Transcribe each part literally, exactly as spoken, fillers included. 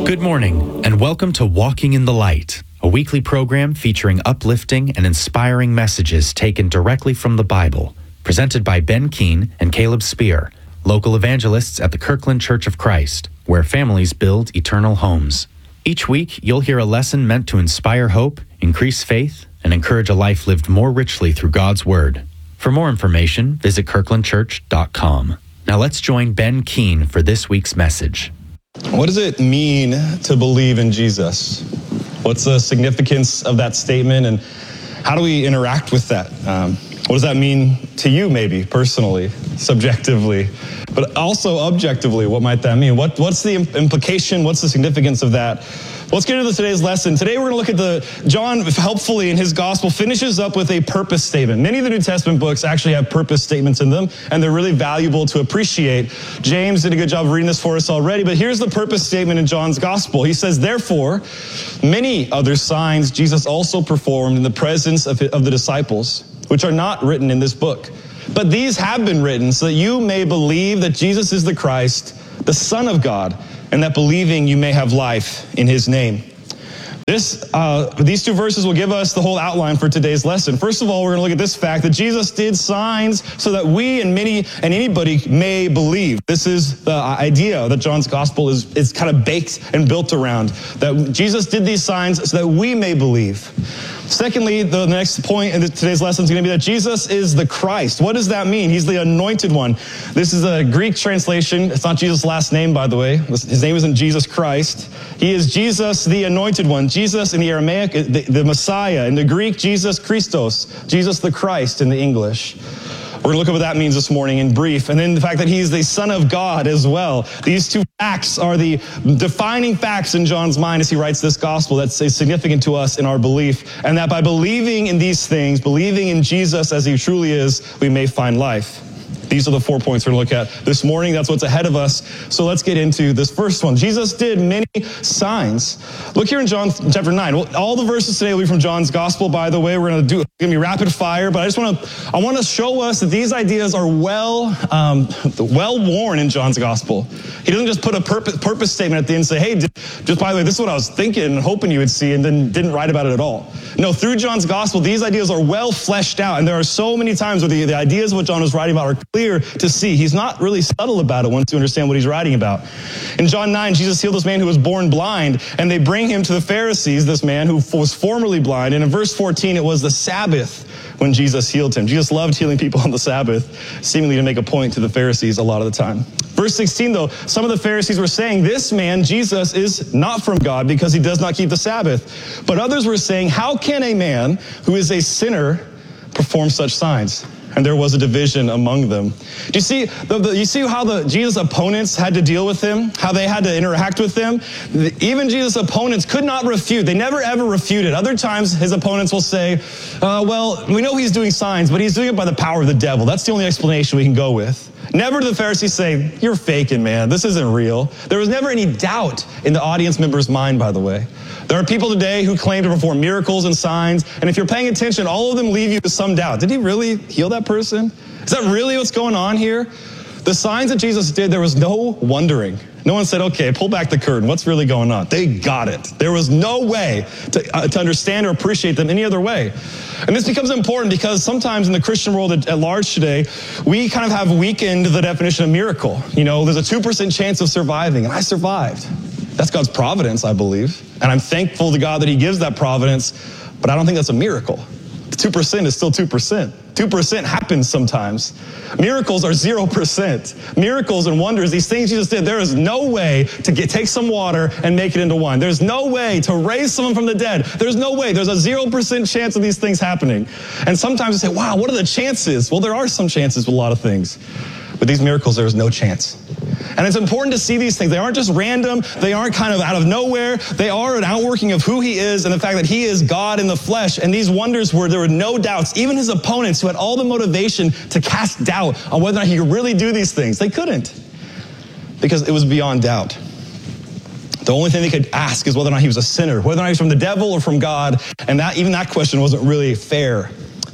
Good morning, and welcome to Walking in the Light, a weekly program featuring uplifting and inspiring messages taken directly from the Bible, presented by Ben Keene and Caleb Spear, local evangelists at the Kirkland Church of Christ, where families build eternal homes. Each week, you'll hear a lesson meant to inspire hope, increase faith, and encourage a life lived more richly through God's Word. For more information, visit kirkland church dot com. Now let's join Ben Keene for this week's message. What does it mean to believe in Jesus? What's the significance of that statement, and how do we interact with that? Um, what does that mean to you, maybe, personally, subjectively, but also objectively? What might that mean? What, what's the implication? What's the significance of that? Let's get into today's lesson. Today we're going to look at the, John helpfully in his gospel finishes up with a purpose statement. Many of the New Testament books actually have purpose statements in them, and they're really valuable to appreciate. James did a good job of reading this for us already, but here's the purpose statement in John's gospel. He says, therefore, many other signs Jesus also performed in the presence of, of the disciples, which are not written in this book. But these have been written so that you may believe that Jesus is the Christ, the Son of God, and that believing you may have life in his name. This, uh, these two verses will give us the whole outline for today's lesson. First of all, we're going to look at this fact that Jesus did signs so that we and many and anybody may believe. This is the idea that John's gospel is, is kind of baked and built around, that Jesus did these signs so that we may believe. Secondly, the next point in today's lesson is going to be that Jesus is the Christ. What does that mean? He's the anointed one. This is a Greek translation. It's not Jesus' last name, by the way. His name isn't Jesus Christ. He is Jesus, the anointed one. Jesus in the Aramaic, the, the Messiah. In the Greek, Jesus Christos. Jesus the Christ in the English. We're going to look at what that means this morning in brief. And then the fact that he's the Son of God as well. These two facts are the defining facts in John's mind as he writes this gospel that's significant to us in our belief. And that by believing in these things, believing in Jesus as he truly is, we may find life. These are the four points we're going to look at this morning. That's what's ahead of us. So let's get into this first one. Jesus did many signs. Look here in John chapter nine. Well, all the verses today will be from John's gospel, by the way. We're going to do, it's going to be rapid fire, but I just want to, I want to show us that these ideas are well, um, well worn in John's gospel. He doesn't just put a purpose, purpose statement at the end and say, hey, just by the way, this is what I was thinking and hoping you would see, and then didn't write about it at all. No, through John's gospel, these ideas are well fleshed out, and there are so many times where the, the ideas of what John was writing about are clear to see. He's not really subtle about it once you understand what he's writing about. In John nine, Jesus healed this man who was born blind, and they bring him to the Pharisees, this man who was formerly blind. And in verse fourteen, it was the Sabbath when Jesus healed him. Jesus loved healing people on the Sabbath, seemingly to make a point to the Pharisees a lot of the time. Verse sixteen, though, some of the Pharisees were saying, this man, Jesus, is not from God because he does not keep the Sabbath. But others were saying, how can a man who is a sinner perform such signs? And there was a division among them. Do you see, the, the, you see how the Jesus' opponents had to deal with him? How they had to interact with him? The, even Jesus' opponents could not refute. They never, ever refuted. Other times, his opponents will say, uh, well, we know he's doing signs, but he's doing it by the power of the devil. That's the only explanation we can go with. Never did the Pharisees say, you're faking, man. This isn't real. There was never any doubt in the audience member's mind, by the way. There are people today who claim to perform miracles and signs, and if you're paying attention, all of them leave you with some doubt. Did he really heal that person? Is that really what's going on here? The signs that Jesus did, there was no wondering. No one said, okay, pull back the curtain. What's really going on? They got it. There was no way to, uh, to understand or appreciate them any other way. And this becomes important because sometimes in the Christian world at, at large today, we kind of have weakened the definition of miracle. You know, there's a two percent chance of surviving, and I survived. That's God's providence, I believe. And I'm thankful to God that he gives that providence, but I don't think that's a miracle. two percent is still two percent. two percent happens sometimes. Miracles are zero percent. Miracles and wonders, these things Jesus did, there is no way to get, take some water and make it into wine. There's no way to raise someone from the dead. There's no way. There's a zero percent chance of these things happening. And sometimes we say, wow, what are the chances? Well, there are some chances with a lot of things. But these miracles, there is no chance. And it's important to see these things. They aren't just random. They aren't kind of out of nowhere. They are an outworking of who he is and the fact that he is God in the flesh. And these wonders were, there were no doubts. Even his opponents who had all the motivation to cast doubt on whether or not he could really do these things, they couldn't. Because it was beyond doubt. The only thing they could ask is whether or not he was a sinner, whether or not he was from the devil or from God. And that even that question wasn't really fair.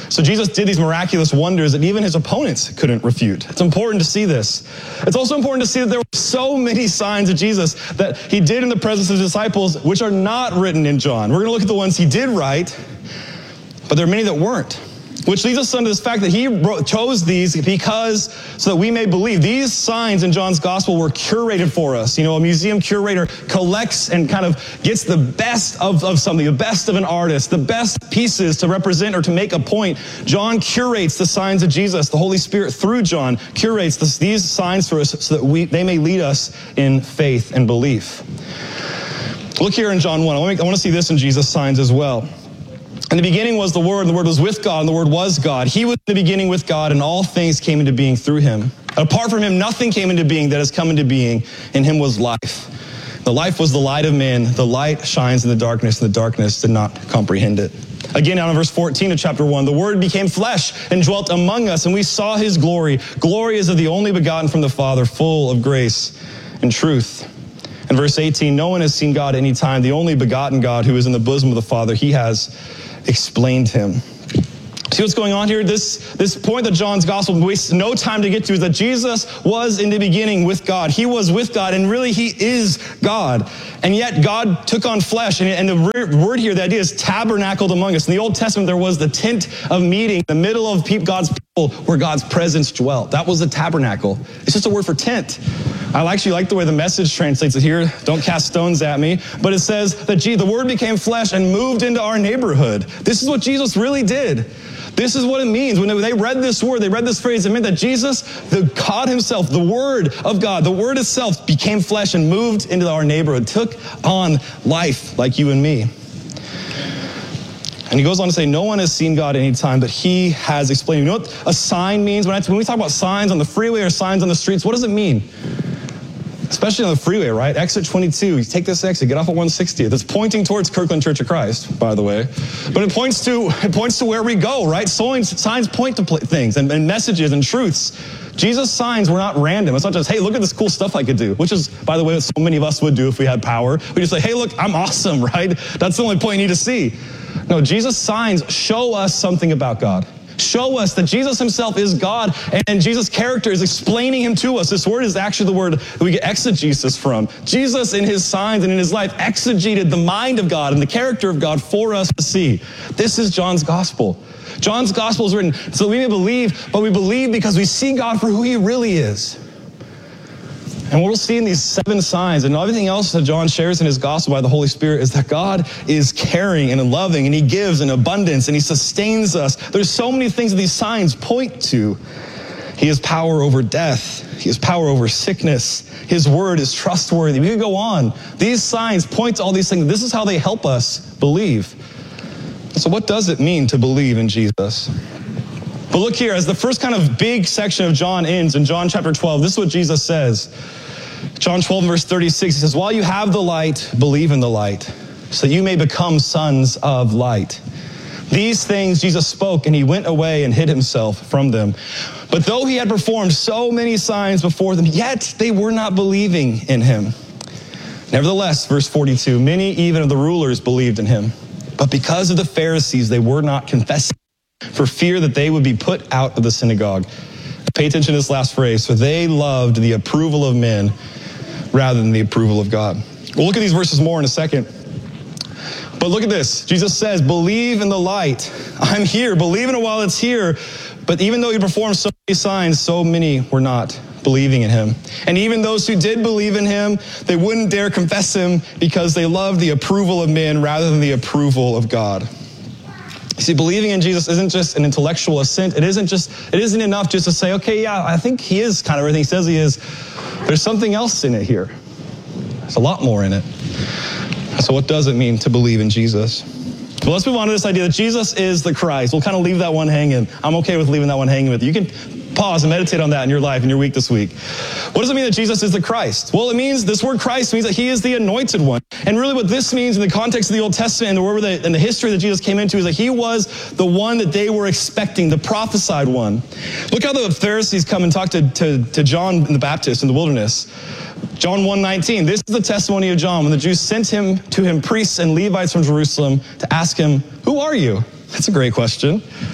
So Jesus did these miraculous wonders that even his opponents couldn't refute. It's important to see this. It's also important to see that there were so many signs of Jesus that he did in the presence of his disciples, which are not written in John. We're going to look at the ones he did write, but there are many that weren't. Which leads us to this fact that he wrote, chose these because, so that we may believe. These signs in John's gospel were curated for us. You know, a museum curator collects and kind of gets the best of, of something, the best of an artist, the best pieces to represent or to make a point. John curates the signs of Jesus. The Holy Spirit, through John, curates this, these signs for us so that we, they may lead us in faith and belief. Look here in John one. I want to, I want to see this in Jesus' signs as well. In the beginning was the Word, and the Word was with God, and the Word was God. He was in the beginning with God, and all things came into being through him. Apart from him, nothing came into being that has come into being. In him was life. The life was the light of man. The light shines in the darkness, and the darkness did not comprehend it. Again, down in verse fourteen of chapter one, the Word became flesh and dwelt among us, and we saw his glory. Glory is of the only begotten from the Father, full of grace and truth. In verse eighteen, no one has seen God at any time. The only begotten God who is in the bosom of the Father, he has explained him. See what's going on here? This, this point that John's gospel wastes no time to get to is that Jesus was in the beginning with God. He was with God, and really he is God. And yet God took on flesh, and, and the word here, the idea is tabernacled among us. In the Old Testament, there was the tent of meeting, the middle of God's people where God's presence dwelt. That was the tabernacle. It's just a word for tent. I actually like the way the Message translates it here. Don't cast stones at me. But it says that gee, the Word became flesh and moved into our neighborhood. This is what Jesus really did. This is what it means. When they read this word, they read this phrase, it meant that Jesus, the God himself, the Word of God, the Word itself became flesh and moved into our neighborhood, took on life like you and me. And he goes on to say, no one has seen God at any time, but he has explained. You know what a sign means? When, I, when we talk about signs on the freeway or signs on the streets, what does it mean? Especially on the freeway, right? Exit twenty-two, you take this exit, get off at one sixtieth. It's pointing towards Kirkland Church of Christ, by the way. But it points to it points to where we go, right? Signs, signs point to things and, and messages and truths. Jesus' signs were not random. It's not just, hey, look at this cool stuff I could do, which is, by the way, what so many of us would do if we had power. We just say, hey, look, I'm awesome, right? That's the only point you need to see. No, Jesus' signs show us something about God. Show us that Jesus himself is God, and Jesus' character is explaining him to us. This word is actually the word that we get exegesis from. Jesus, in his signs and in his life, exegeted the mind of God and the character of God for us to see. This is John's gospel. John's gospel is written so we may believe, but we believe because we see God for who he really is. And what we'll see in these seven signs and everything else that John shares in his gospel by the Holy Spirit is that God is caring and loving, and he gives in abundance, and he sustains us. There's so many things that these signs point to. He has power over death. He has power over sickness. His word is trustworthy. We could go on. These signs point to all these things. This is how they help us believe. So what does it mean to believe in Jesus? But look here, as the first kind of big section of John ends in John chapter twelve, this is what Jesus says. John twelve, verse thirty-six, he says, while you have the light, believe in the light, so you may become sons of light. These things Jesus spoke, and he went away and hid himself from them. But though he had performed so many signs before them, yet they were not believing in him. Nevertheless, verse forty-two, many even of the rulers believed in him. But because of the Pharisees, they were not confessing, for fear that they would be put out of the synagogue. Pay attention to this last phrase. For they loved the approval of men rather than the approval of God. We'll look at these verses more in a second. But look at this. Jesus says, believe in the light. I'm here. Believe in it while it's here. But even though he performed so many signs, so many were not believing in him. And even those who did believe in him, they wouldn't dare confess him because they loved the approval of men rather than the approval of God. You see, believing in Jesus isn't just an intellectual assent. It isn't just, it isn't enough just to say, okay, yeah, I think he is kind of everything he says he is. There's something else in it here. There's a lot more in it. So what does it mean to believe in Jesus? Well, let's move on to this idea that Jesus is the Christ. We'll kind of leave that one hanging. I'm okay with leaving that one hanging with you. You can pause and meditate on that in your life, in your week this week. What does it mean that Jesus is the Christ? Well, it means, this word Christ means that he is the anointed one. And really what this means in the context of the Old Testament and the word and the history that Jesus came into is that he was the one that they were expecting, the prophesied one. Look how the Pharisees come and talk to, to, to John the Baptist in the wilderness. John one nineteen, this is the testimony of John when the Jews sent him to him priests and Levites from Jerusalem to ask him, who are you? That's a great question.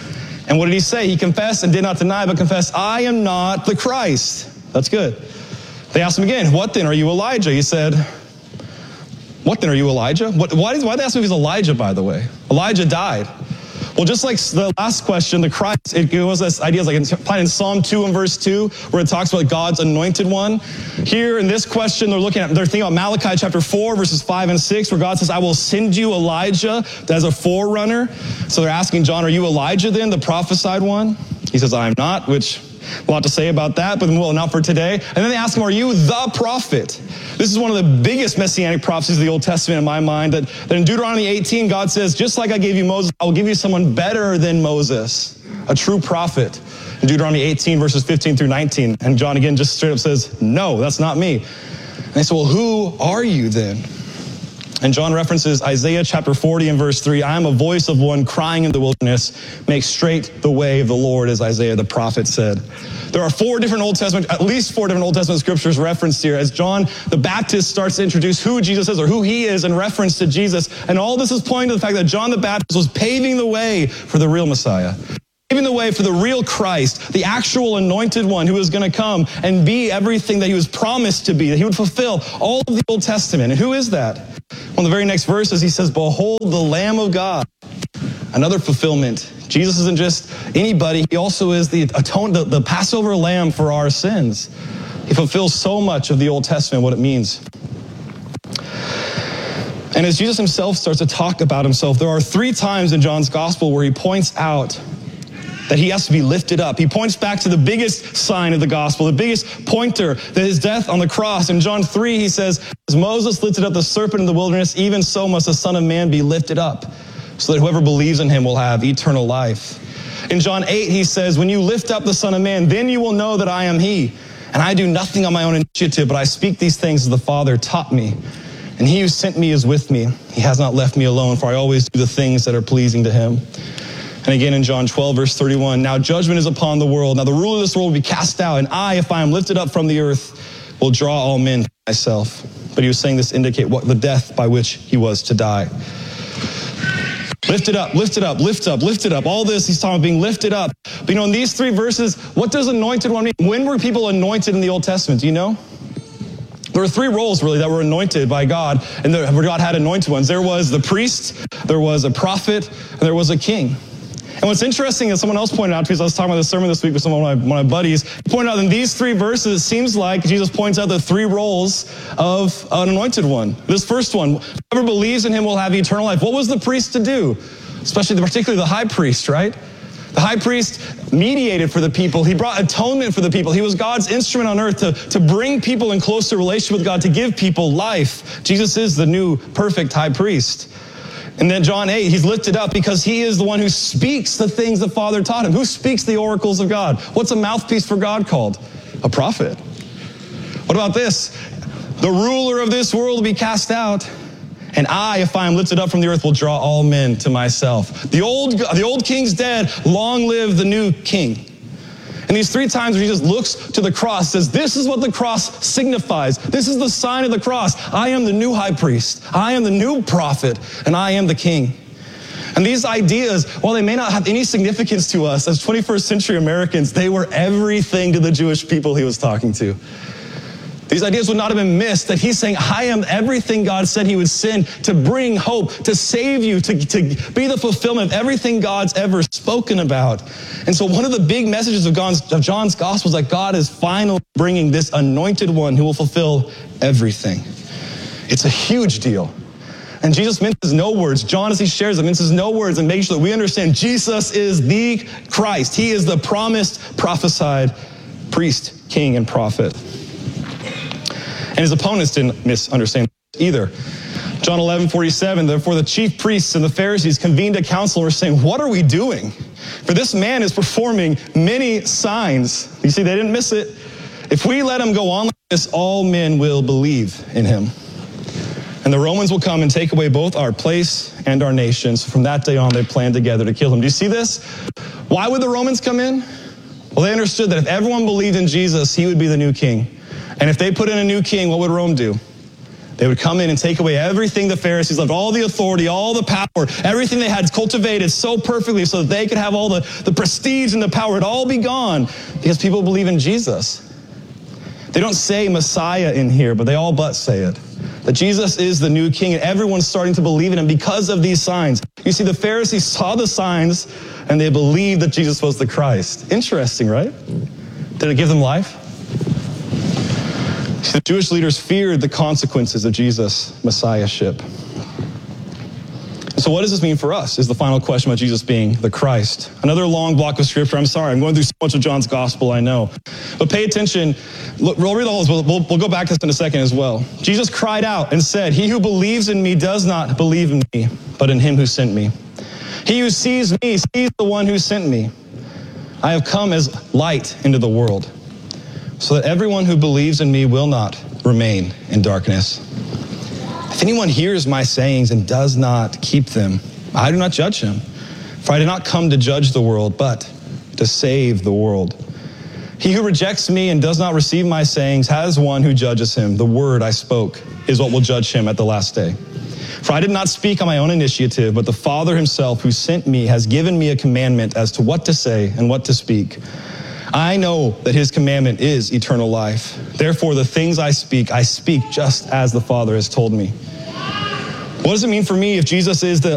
And what did he say? He confessed and did not deny, but confessed, I am not the Christ. That's good. They asked him again, what then? Are you Elijah? He said, what then? Are you Elijah? What, why did why they ask him if he's Elijah, by the way? Elijah died. Well, just like the last question, the Christ, it goes this idea like in, in Psalm two and verse two, where it talks about God's anointed one. Here in this question, they're looking at, they're thinking about Malachi chapter four, verses five and six, where God says, I will send you Elijah as a forerunner. So they're asking John, are you Elijah then, the prophesied one? He says, I am not, which a lot to say about that, but well, not for today. And then they ask him, are you the prophet? This is one of the biggest messianic prophecies of the Old Testament in my mind, that, that in Deuteronomy eighteen, God says, just like I gave you Moses, I will give you someone better than Moses, a true prophet. In Deuteronomy eighteen, verses fifteen through nineteen. And John again just straight up says, no, that's not me. And they say, well, who are you then? And John references Isaiah chapter forty and verse three, I am a voice of one crying in the wilderness, make straight the way of the Lord, as Isaiah the prophet said. There are four different Old Testament, at least four different Old Testament scriptures referenced here as John the Baptist starts to introduce who Jesus is or who he is in reference to Jesus. And all this is pointing to the fact that John the Baptist was paving the way for the real Messiah. Paving the way for the real Christ, the actual anointed one who is going to come and be everything that he was promised to be, that he would fulfill all of the Old Testament. And who is that? One of the very next verses, he says, behold the Lamb of God. Another fulfillment. Jesus isn't just anybody. He also is the atone, the, the Passover lamb for our sins. He fulfills so much of the Old Testament, what it means. And as Jesus himself starts to talk about himself, there are three times in John's gospel where he points out that he has to be lifted up. He points back to the biggest sign of the gospel, the biggest pointer, that his death on the cross. In John three, he says, as Moses lifted up the serpent in the wilderness, even so must the Son of Man be lifted up, so that whoever believes in him will have eternal life. In John eight, he says, when you lift up the Son of Man, then you will know that I am he. And I do nothing on my own initiative, but I speak these things as the Father taught me. And he who sent me is with me. He has not left me alone, for I always do the things that are pleasing to him. And again in John twelve, verse thirty-one, now judgment is upon the world. Now the ruler of this world will be cast out, and I, if I am lifted up from the earth, will draw all men to myself. But he was saying this to indicate what the death by which he was to die. Lift it up, lift it up, lift up, lift it up. All this, he's talking about being lifted up. But you know, in these three verses, what does anointed one mean? When were people anointed in the Old Testament? Do you know? There were three roles, really, that were anointed by God, and there, God had anointed ones. There was the priest, there was a prophet, and there was a king. And what's interesting is someone else pointed out to me, as I was talking about this sermon this week with some of my, my buddies, he pointed out in these three verses, it seems like Jesus points out the three roles of an anointed one. This first one, whoever believes in him will have eternal life. What was the priest to do? Especially, particularly the high priest, right? The high priest mediated for the people. He brought atonement for the people. He was God's instrument on earth to, to bring people in closer relationship with God, to give people life. Jesus is the new perfect high priest. And then John eight, he's lifted up because he is the one who speaks the things the Father taught him. Who speaks the oracles of God? What's a mouthpiece for God called? A prophet. What about this? The ruler of this world will be cast out, and I, if I am lifted up from the earth, will draw all men to myself. The old, the old king's dead. Long live the new king. And these three times where Jesus looks to the cross, says, this is what the cross signifies. This is the sign of the cross. I am the new high priest. I am the new prophet, and I am the king. And these ideas, while they may not have any significance to us as twenty-first century Americans, they were everything to the Jewish people he was talking to. These ideas would not have been missed, that he's saying, I am everything God said he would send to bring hope, to save you, to, to be the fulfillment of everything God's ever spoken about. And so one of the big messages of John's, of John's gospel is that God is finally bringing this anointed one who will fulfill everything. It's a huge deal. And Jesus minces no words. John, as he shares them, minces no words and making sure that we understand Jesus is the Christ. He is the promised, prophesied priest, king, and prophet. And his opponents didn't misunderstand either. John eleven forty-seven, therefore the chief priests and the Pharisees convened a council and were saying, what are we doing? For this man is performing many signs. You see, they didn't miss it. If we let him go on like this, all men will believe in him. And the Romans will come and take away both our place and our nation. So from that day on, they planned together to kill him. Do you see this? Why would the Romans come in? Well, they understood that if everyone believed in Jesus, he would be the new king. And if they put in a new king, what would Rome do? They would come in and take away everything the Pharisees loved, all the authority, all the power, everything they had cultivated so perfectly so that they could have all the, the prestige and the power. It'd all be gone because people believe in Jesus. They don't say Messiah in here, but they all but say it. That Jesus is the new king, and everyone's starting to believe in him because of these signs. You see, the Pharisees saw the signs, and they believed that Jesus was the Christ. Interesting, right? Did it give them life? See, the Jewish leaders feared the consequences of Jesus' messiahship. So what does this mean for us, is the final question about Jesus being the Christ. Another long block of scripture. I'm sorry, I'm going through so much of John's gospel, I know. But pay attention. Look, we'll read all this. We'll, we'll, we'll go back to this in a second as well. Jesus cried out and said, "He who believes in me does not believe in me, but in him who sent me. He who sees me sees the one who sent me. I have come as light into the world, so that everyone who believes in me will not remain in darkness. If anyone hears my sayings and does not keep them, I do not judge him. For I did not come to judge the world, but to save the world. He who rejects me and does not receive my sayings has one who judges him. The word I spoke is what will judge him at the last day. For I did not speak on my own initiative, but the Father himself who sent me has given me a commandment as to what to say and what to speak. I know that his commandment is eternal life. Therefore, the things I speak, I speak just as the Father has told me." What does it mean for me if Jesus is the